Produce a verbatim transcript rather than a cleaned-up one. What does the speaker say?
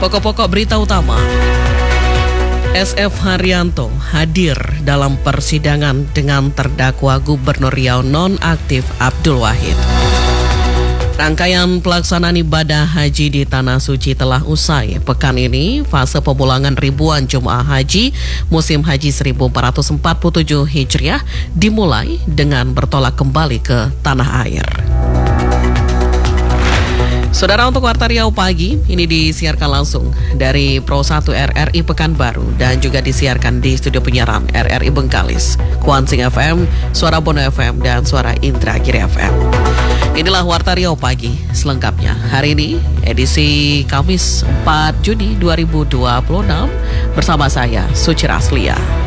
Pokok-pokok berita utama. S F Haryanto hadir dalam persidangan dengan terdakwa Gubernur Riau nonaktif Abdul Wahid. Rangkaian pelaksanaan ibadah haji di Tanah Suci telah usai. Pekan ini, fase pemulangan ribuan jemaah haji musim haji seribu empat ratus empat puluh tujuh Hijriah dimulai dengan bertolak kembali ke tanah air. Saudara, untuk Warta Riau Pagi, ini disiarkan langsung dari Pro satu R R I Pekanbaru dan juga disiarkan di studio penyiaran R R I Bengkalis, Kuansing F M, Suara Bono F M, dan Suara Indragiri F M. Inilah Warta Riau Pagi selengkapnya. Hari ini, edisi Kamis empat Juni dua ribu dua puluh enam, bersama saya, Suci Raslia.